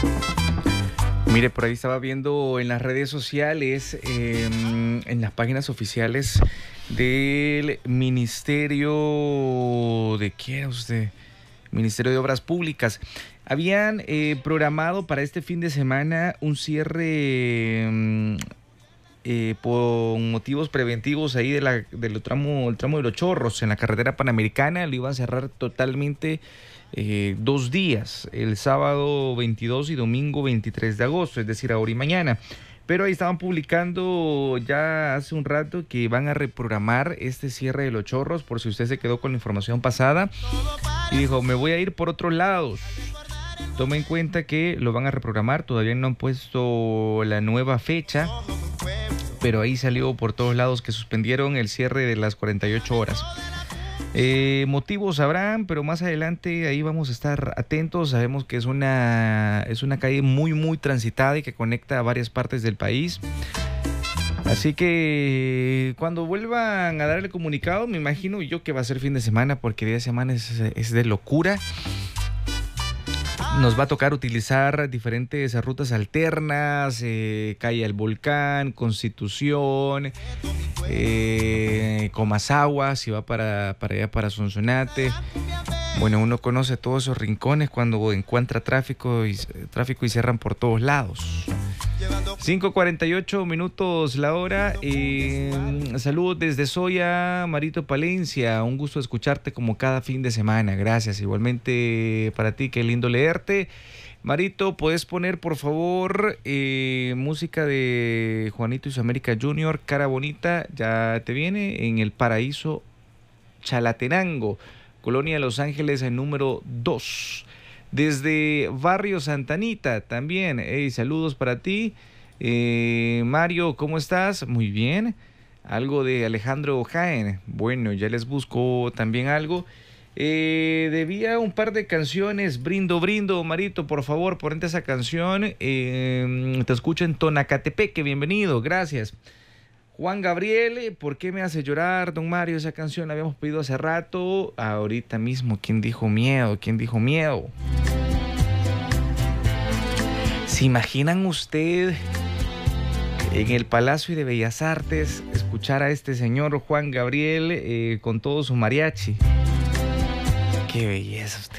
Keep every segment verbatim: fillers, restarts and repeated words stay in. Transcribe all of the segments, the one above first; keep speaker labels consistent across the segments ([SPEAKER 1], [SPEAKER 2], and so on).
[SPEAKER 1] Mire, por ahí estaba viendo en las redes sociales, eh, en las páginas oficiales del Ministerio de... ¿Qué era usted? Ministerio de Obras Públicas. Habían eh, programado para este fin de semana un cierre eh, por motivos preventivos ahí de la, del tramo, el tramo de Los Chorros en la carretera Panamericana. Lo iban a cerrar totalmente eh, dos días, el sábado veintidós y domingo veintitrés de agosto, es decir, ahora y mañana. Pero ahí estaban publicando ya hace un rato que van a reprogramar este cierre de Los Chorros, por si usted se quedó con la información pasada y dijo, me voy a ir por otros lados. Tome en cuenta que lo van a reprogramar, todavía no han puesto la nueva fecha, pero ahí salió por todos lados que suspendieron el cierre de las cuarenta y ocho horas. Eh, motivos habrán, pero más adelante ahí vamos a estar atentos. Sabemos que es una, es una calle muy muy transitada y que conecta a varias partes del país. Así que cuando vuelvan a dar el comunicado, me imagino yo que va a ser fin de semana, porque día de semana es, es de locura. Nos va a tocar utilizar diferentes rutas alternas, eh, Calle El Volcán, Constitución, eh, Comasagua, si va para, para allá, para Sonsonate. Bueno, uno conoce todos esos rincones cuando encuentra tráfico y, tráfico y cierran por todos lados. cinco cuarenta y ocho minutos la hora. Eh, saludos desde Soya, Marito Palencia. Un gusto escucharte como cada fin de semana. Gracias. Igualmente para ti, qué lindo leerte. Marito, ¿puedes poner por favor eh, música de Juanito y su América Junior? Cara Bonita, ya te viene en el Paraíso Chalatenango, Colonia de Los Ángeles, el número dos. Desde Barrio Santanita también. Hey, saludos para ti. Eh, Mario, ¿cómo estás? Muy bien. Algo de Alejandro Jaén. Bueno, ya les busco también algo. Eh, debía un par de canciones. Brindo, brindo, Marito, por favor, ponete esa canción. Eh, te escucho en Tonacatepeque. Bienvenido, gracias. Juan Gabriel, ¿por qué me hace llorar, don Mario? Esa canción la habíamos pedido hace rato. Ahorita mismo, ¿quién dijo miedo? ¿Quién dijo miedo? ¿Se imaginan usted en el Palacio de Bellas Artes escuchar a este señor Juan Gabriel eh, con todo su mariachi? ¡Qué belleza usted!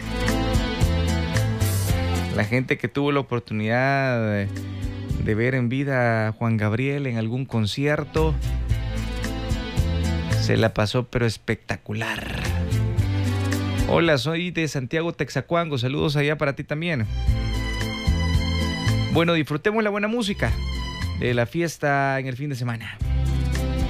[SPEAKER 1] La gente que tuvo la oportunidad de, de ver en vida a Juan Gabriel en algún concierto se la pasó pero espectacular. Hola, soy de Santiago Texacuango. Saludos allá para ti también. Bueno, disfrutemos la buena música de la fiesta en el fin de semana.